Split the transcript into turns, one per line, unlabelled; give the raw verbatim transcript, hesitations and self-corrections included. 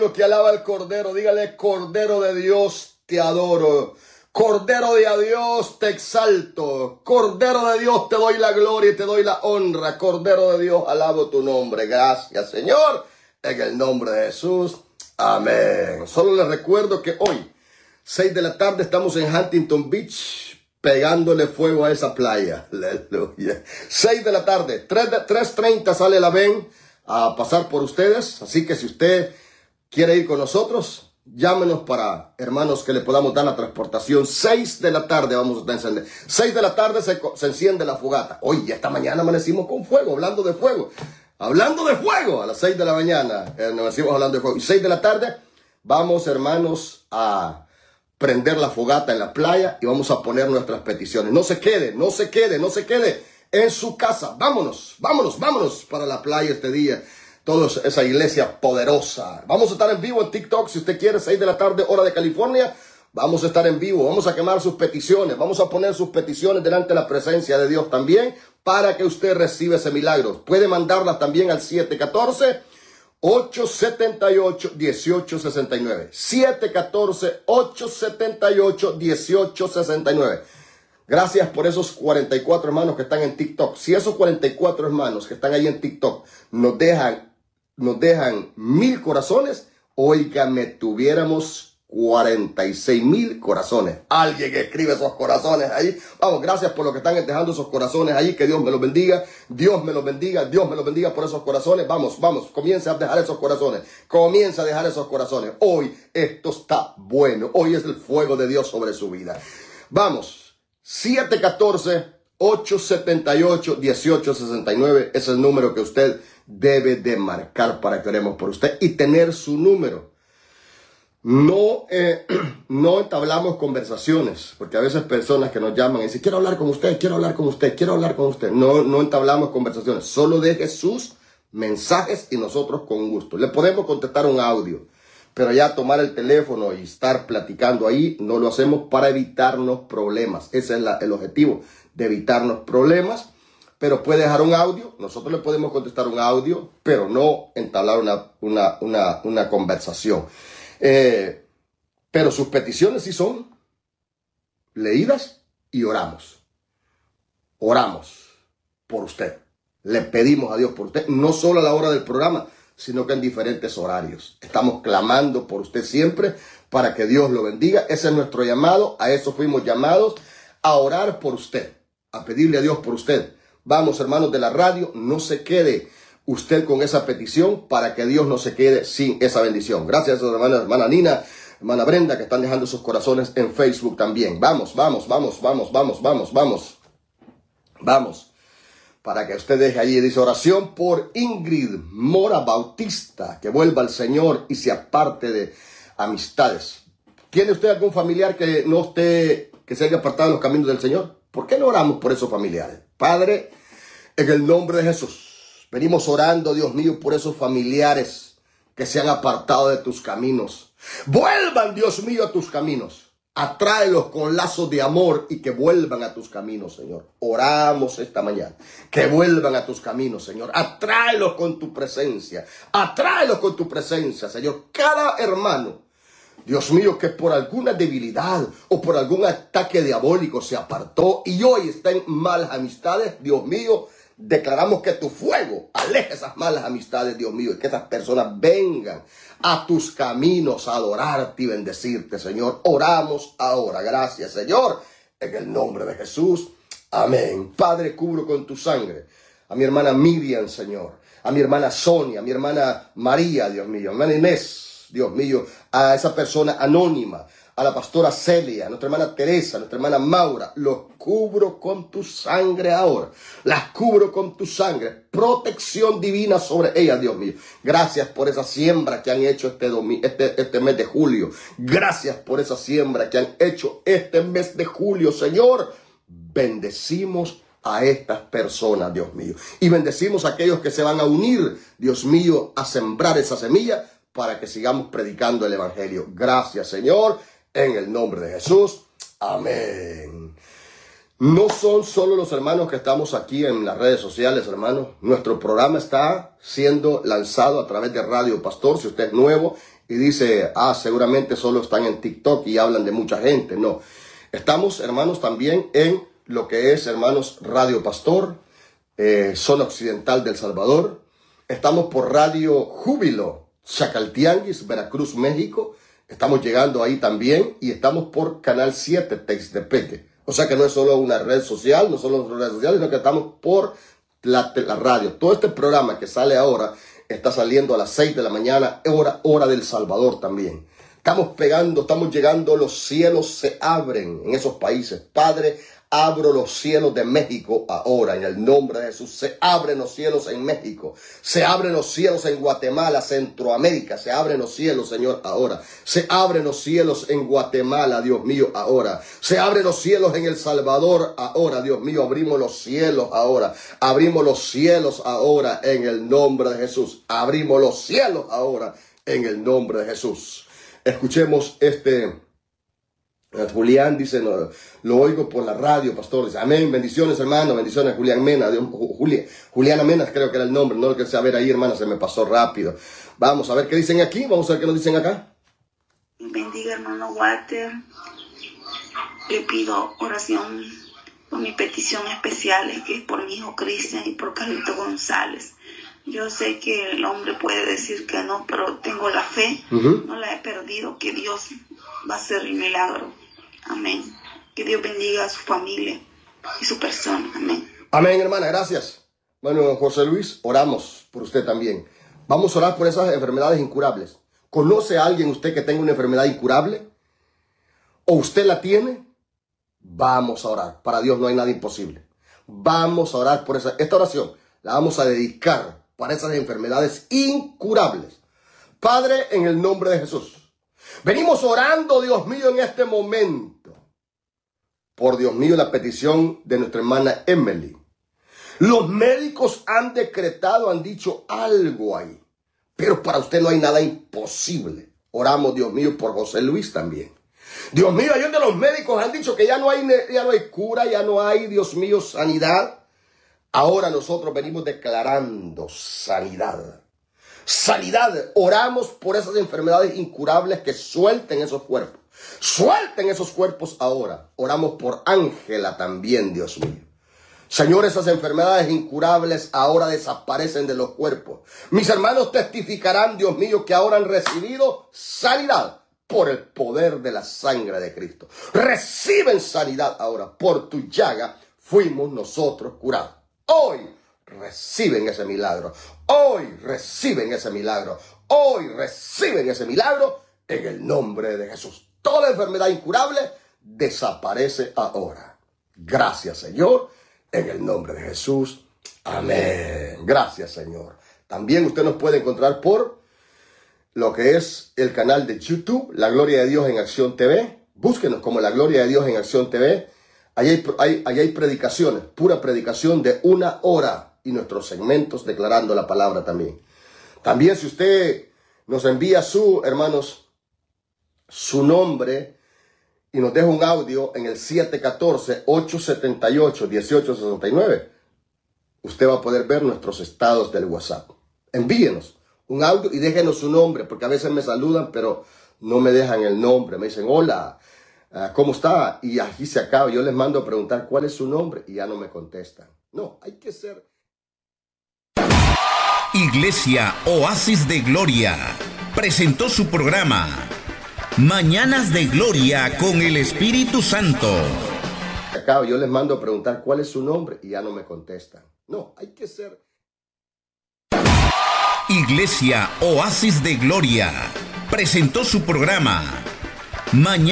Que alaba al Cordero, dígale: Cordero de Dios, te adoro. Cordero de Dios, te exalto. Cordero de Dios, te doy la gloria y te doy la honra. Cordero de Dios, alabo tu nombre. Gracias, Señor, en el nombre de Jesús. Amén. Solo les recuerdo que hoy, seis de la tarde, estamos en Huntington Beach, pegándole fuego a esa playa. Aleluya. seis de la tarde, tres treinta sale la ven a pasar por ustedes. Así que si usted quiere ir con nosotros, llámenos para, hermanos, que le podamos dar la transportación. seis de la tarde vamos a estar encendiendo. seis de la tarde se, se enciende la fogata. Hoy, esta mañana amanecimos con fuego, hablando de fuego. Hablando de fuego, a las seis de la mañana eh, amanecimos hablando de fuego. Y seis de la tarde vamos, hermanos, a prender la fogata en la playa y vamos a poner nuestras peticiones. No se quede, no se quede, no se quede en su casa. Vámonos, vámonos, vámonos para la playa este día. Toda esa iglesia poderosa. Vamos a estar en vivo en TikTok, si usted quiere, seis de la tarde, hora de California. Vamos a estar en vivo, vamos a quemar sus peticiones, vamos a poner sus peticiones delante de la presencia de Dios también, para que usted reciba ese milagro. Puede mandarlas también al siete uno cuatro, ocho siete ocho, uno ocho seis nueve. siete uno cuatro, ocho siete ocho, uno ocho seis nueve. Gracias por esos cuarenta y cuatro hermanos que están en TikTok. Si esos cuarenta y cuatro hermanos que están ahí en TikTok nos dejan nos dejan mil corazones, oígame, tuviéramos cuarenta y seis mil corazones. Alguien que escribe esos corazones ahí. Vamos, gracias por lo que están dejando esos corazones ahí. Que Dios me los bendiga. Dios me los bendiga. Dios me los bendiga por esos corazones. Vamos, vamos, comienza a dejar esos corazones. Comienza a dejar esos corazones. Hoy esto está bueno. Hoy es el fuego de Dios sobre su vida. Vamos, siete uno cuatro, ocho siete ocho, uno ocho seis nueve es el número que usted debe de marcar para que oremos por usted y tener su número. No, eh, no entablamos conversaciones, porque a veces personas que nos llaman y dicen: quiero hablar con usted, quiero hablar con usted, quiero hablar con usted. No, no entablamos conversaciones, solo deje sus mensajes y nosotros con gusto. Le podemos contestar un audio, pero ya tomar el teléfono y estar platicando ahí, no lo hacemos para evitarnos problemas. Ese es la, el objetivo, de evitarnos problemas. Pero puede dejar un audio, nosotros le podemos contestar un audio, pero no entablar una, una, una, una conversación. Eh, pero sus peticiones sí son leídas y oramos. Oramos por usted. Le pedimos a Dios por usted, no solo a la hora del programa, sino que en diferentes horarios. Estamos clamando por usted siempre para que Dios lo bendiga. Ese es nuestro llamado, a eso fuimos llamados, a orar por usted, a pedirle a Dios por usted. Vamos, hermanos de la radio, no se quede usted con esa petición para que Dios no se quede sin esa bendición. Gracias a hermana, hermana Nina, hermana Brenda, que están dejando sus corazones en Facebook también. Vamos, vamos, vamos, vamos, vamos, vamos, vamos. Vamos, para que usted deje allí, dice: oración por Ingrid Mora Bautista, que vuelva al Señor y se aparte de amistades. ¿Tiene usted algún familiar que no esté, que se haya apartado de los caminos del Señor? ¿Por qué no oramos por esos familiares? Padre, en el nombre de Jesús, venimos orando, Dios mío, por esos familiares que se han apartado de tus caminos. Vuelvan, Dios mío, a tus caminos. Atráelos con lazos de amor y que vuelvan a tus caminos, Señor. Oramos esta mañana. Que vuelvan a tus caminos, Señor. Atráelos con tu presencia. Atráelos con tu presencia, Señor. Cada hermano, Dios mío, que por alguna debilidad o por algún ataque diabólico se apartó y hoy está en malas amistades, Dios mío, declaramos que tu fuego aleje esas malas amistades, Dios mío, y que esas personas vengan a tus caminos a adorarte y bendecirte, Señor. Oramos ahora. Gracias, Señor, en el nombre de Jesús. Amén. Padre, cubro con tu sangre a mi hermana Miriam, Señor, a mi hermana Sonia, a mi hermana María, Dios mío, a mi hermana Inés, Dios mío, a esa persona anónima, a la pastora Celia, a nuestra hermana Teresa, a nuestra hermana Maura. Los cubro con tu sangre ahora. Las cubro con tu sangre. Protección divina sobre ellas, Dios mío. Gracias por esa siembra que han hecho este, este, este mes de julio. Gracias por esa siembra que han hecho este mes de julio, Señor. Bendecimos a estas personas, Dios mío. Y bendecimos a aquellos que se van a unir, Dios mío, a sembrar esa semilla para que sigamos predicando el evangelio. Gracias, Señor, en el nombre de Jesús. Amén. No son solo los hermanos que estamos aquí en las redes sociales, hermanos. Nuestro programa está siendo lanzado a través de Radio Pastor. Si usted es nuevo y dice, ah, seguramente solo están en TikTok y hablan de mucha gente. No, estamos, hermanos, también en lo que es, hermanos, Radio Pastor, eh, zona occidental del Salvador. Estamos por Radio Júbilo, Chacaltianguis, Veracruz, México. Estamos llegando ahí también y estamos por Canal siete, Textepeque. O sea que no es solo una red social, no solo una red social, sino que estamos por la, la radio. Todo este programa que sale ahora está saliendo a las seis de la mañana, hora, hora del Salvador también. Estamos pegando, estamos llegando, los cielos se abren en esos países. Padre, abro los cielos de México ahora, en el nombre de Jesús. Se abren los cielos en México. Se abren los cielos en Guatemala, Centroamérica. Se abren los cielos, Señor, ahora. Se abren los cielos en Guatemala, Dios mío, ahora. Se abren los cielos en El Salvador ahora, Dios mío. Abrimos los cielos ahora. Abrimos los cielos ahora en el nombre de Jesús. Abrimos los cielos ahora en el nombre de Jesús. Escuchemos este... Julián dice, no, lo oigo por la radio, pastor. Dice, amén, bendiciones, hermano, bendiciones, Julián Mena. Juli, Juliana Mena, creo que era el nombre, no lo que sea ver ahí, hermana, se me pasó rápido. Vamos a ver qué dicen aquí, vamos a ver qué nos dicen acá.
Bendiga, hermano Walter. Le pido oración por mi petición especial, que es por mi hijo Cristian y por Carlito González. Yo sé que el hombre puede decir que no, pero tengo la fe, uh-huh. no la he perdido, que Dios va a hacer el milagro. Amén. Que Dios bendiga a su familia y su persona. Amén.
Amén, hermana, gracias. Bueno, José Luis, oramos por usted también. Vamos a orar por esas enfermedades incurables. ¿Conoce a alguien usted que tenga una enfermedad incurable? ¿O usted la tiene? Vamos a orar. Para Dios no hay nada imposible. Vamos a orar por esa. Esta oración la vamos a dedicar para esas enfermedades incurables. Padre, en el nombre de Jesús, venimos orando, Dios mío, en este momento. Por Dios mío, la petición de nuestra hermana Emily. Los médicos han decretado, han dicho algo ahí. Pero para usted no hay nada imposible. Oramos, Dios mío, por José Luis también. Dios mío, hay donde los médicos han dicho que ya no hay, ya no hay cura, ya no hay, Dios mío, sanidad. Ahora nosotros venimos declarando sanidad. Sanidad. Oramos por esas enfermedades incurables que suelten esos cuerpos. Suelten esos cuerpos ahora. Oramos por Ángela también, Dios mío. Señor, esas enfermedades incurables ahora desaparecen de los cuerpos. Mis hermanos testificarán, Dios mío, que ahora han recibido sanidad por el poder de la sangre de Cristo. Reciben sanidad ahora. Por tu llaga fuimos nosotros curados. Hoy reciben ese milagro. Hoy reciben ese milagro. Hoy reciben ese milagro en el nombre de Jesús. Toda enfermedad incurable desaparece ahora. Gracias, Señor, en el nombre de Jesús. Amén. Gracias, Señor. También usted nos puede encontrar por lo que es el canal de YouTube, La Gloria de Dios en Acción T V. Búsquenos como La Gloria de Dios en Acción T V. Allí hay, hay, allí hay predicaciones, pura predicación de una hora y nuestros segmentos declarando la palabra también. También si usted nos envía su, hermanos, su nombre y nos deja un audio en el siete uno cuatro, ocho siete ocho, uno ocho seis nueve, usted va a poder ver nuestros estados del WhatsApp. Envíenos un audio y déjenos su nombre, porque a veces me saludan, pero no me dejan el nombre. Me dicen, hola, ¿cómo está? Y aquí se acaba. Yo les mando a preguntar cuál es su nombre y ya no me contestan. No, hay que ser...
Iglesia Oasis de Gloria presentó su programa Mañanas de Gloria con el Espíritu Santo.
Acá yo les mando a preguntar cuál es su nombre y ya no me contestan. No, hay que ser...
Iglesia Oasis de Gloria presentó su programa Mañana